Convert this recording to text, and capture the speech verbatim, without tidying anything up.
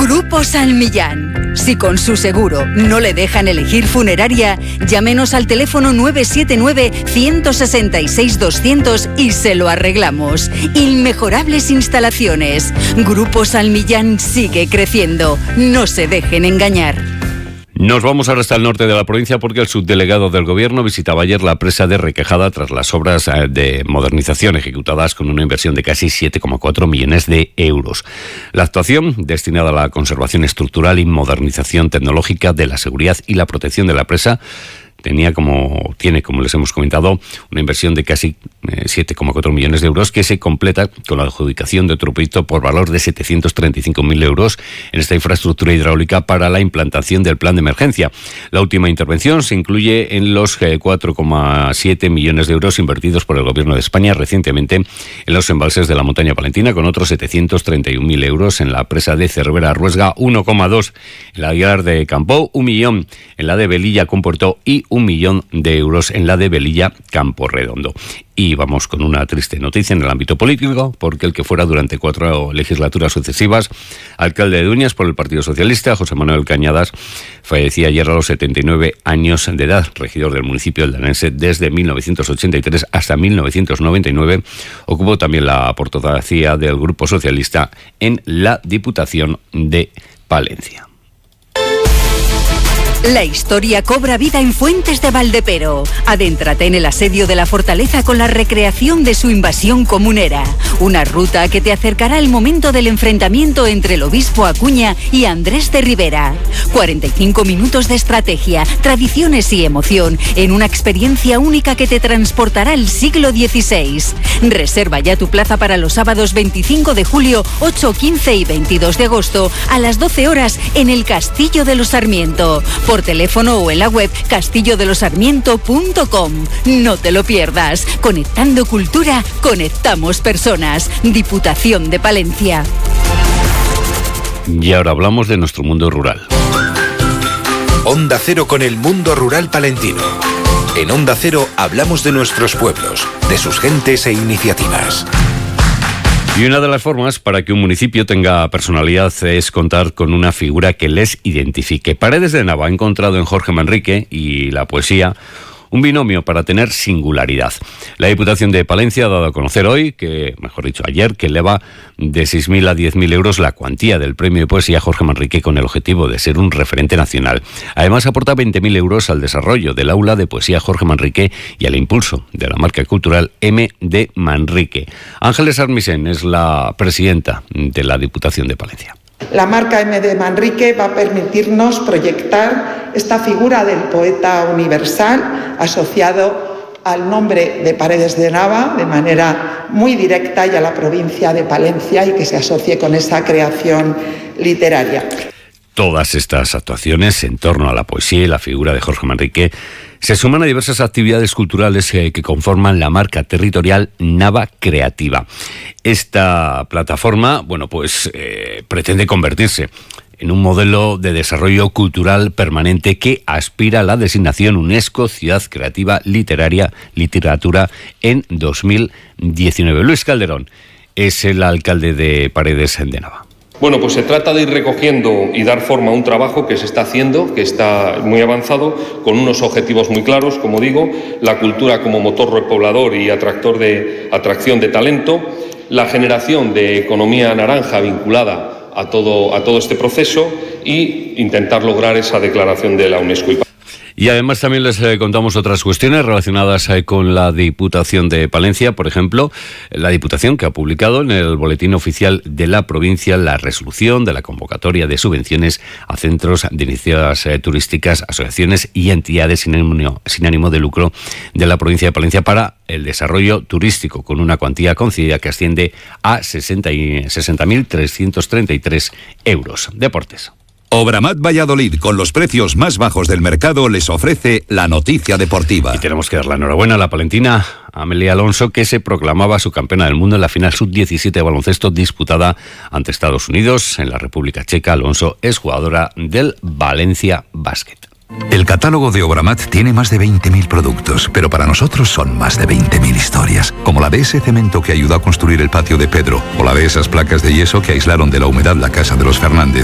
Grupo Salmillán. Si con su seguro no le dejan elegir funeraria, llámenos al teléfono nueve siete nueve, uno seis seis, doscientos y se lo arreglamos. Inmejorables instalaciones. Grupo Salmillán sigue creciendo. No se dejen engañar. Nos vamos ahora hasta el norte de la provincia porque el subdelegado del Gobierno visitaba ayer la presa de Requejada tras las obras de modernización ejecutadas con una inversión de casi siete coma cuatro millones de euros. La actuación, destinada a la conservación estructural y modernización tecnológica de la seguridad y la protección de la presa, tenía como tiene, como les hemos comentado, una inversión de casi eh, siete coma cuatro millones de euros que se completa con la adjudicación de otro proyecto por valor de setecientos treinta y cinco mil euros en esta infraestructura hidráulica para la implantación del plan de emergencia. La última intervención se incluye en los eh, cuatro coma siete millones de euros invertidos por el Gobierno de España recientemente en los embalses de la montaña palentina, con otros setecientos treinta y un mil euros en la presa de Cervera-Ruesga, uno coma dos en la Aguilar de Campó, un millón en la de Velilla con Puerto y un millón de euros en la de Velilla Campo Redondo. Y vamos con una triste noticia en el ámbito político, porque el que fuera durante cuatro legislaturas sucesivas alcalde de Dueñas por el Partido Socialista, José Manuel Cañadas, fallecía ayer a los setenta y nueve años de edad. Regidor del municipio eldanense desde mil novecientos ochenta y tres hasta mil novecientos noventa y nueve, ocupó también la portavocía del Grupo Socialista en la Diputación de Palencia. La historia cobra vida en Fuentes de Valdepero. Adéntrate en el asedio de la fortaleza con la recreación de su invasión comunera. Una ruta que te acercará al momento del enfrentamiento entre el obispo Acuña y Andrés de Rivera. cuarenta y cinco minutos de estrategia, tradiciones y emoción en una experiencia única que te transportará al siglo dieciséis. Reserva ya tu plaza para los sábados veinticinco de julio, ocho, quince y veintidós de agosto a las doce horas en el Castillo de los Sarmiento. Por teléfono o en la web castillo de los sarmiento punto com. No te lo pierdas. Conectando cultura, conectamos personas. Diputación de Palencia. Y ahora hablamos de nuestro mundo rural. Onda Cero con el mundo rural palentino. En Onda Cero hablamos de nuestros pueblos, de sus gentes e iniciativas. Y una de las formas para que un municipio tenga personalidad es contar con una figura que les identifique. Paredes de Nava ha encontrado en Jorge Manrique y la poesía un binomio para tener singularidad. La Diputación de Palencia ha dado a conocer hoy, que mejor dicho ayer, que eleva de seis mil a diez mil euros la cuantía del premio de poesía Jorge Manrique con el objetivo de ser un referente nacional. Además aporta veinte mil euros al desarrollo del aula de poesía Jorge Manrique y al impulso de la marca cultural M de Manrique. Ángeles Armisen es la presidenta de la Diputación de Palencia. La marca M de Manrique va a permitirnos proyectar esta figura del poeta universal asociado al nombre de Paredes de Nava de manera muy directa y a la provincia de Palencia y que se asocie con esa creación literaria. Todas estas actuaciones en torno a la poesía y la figura de Jorge Manrique se suman a diversas actividades culturales que, que conforman la marca territorial Nava Creativa. Esta plataforma, bueno, pues eh, pretende convertirse en un modelo de desarrollo cultural permanente que aspira a la designación UNESCO Ciudad Creativa Literaria Literatura en dos mil diecinueve. Luis Calderón es el alcalde de Paredes de Nava. Bueno, pues se trata de ir recogiendo y dar forma a un trabajo que se está haciendo, que está muy avanzado, con unos objetivos muy claros, como digo, la cultura como motor repoblador y atractor de, atracción de talento, la generación de economía naranja vinculada a todo, a todo este proceso y intentar lograr esa declaración de la UNESCO. Y además también les eh, contamos otras cuestiones relacionadas eh, con la Diputación de Palencia. Por ejemplo, la Diputación que ha publicado en el Boletín Oficial de la provincia la resolución de la convocatoria de subvenciones a centros de iniciativas eh, turísticas, asociaciones y entidades sin ánimo, sin ánimo de lucro de la provincia de Palencia para el desarrollo turístico, con una cuantía concedida que asciende a sesenta mil trescientos treinta y tres euros. Deportes. Obramat Valladolid, con los precios más bajos del mercado, les ofrece la noticia deportiva. Y tenemos que dar la enhorabuena a la palentina Amelia Alonso, que se proclamaba subcampeona del mundo en la final sub diecisiete de baloncesto disputada ante Estados Unidos en la República Checa. Alonso es jugadora del Valencia Basket. El catálogo de Obramat tiene más de veinte mil productos, pero para nosotros son más de veinte mil historias, como la de ese cemento que ayudó a construir el patio de Pedro, o la de esas placas de yeso que aislaron de la humedad la casa de los Fernández,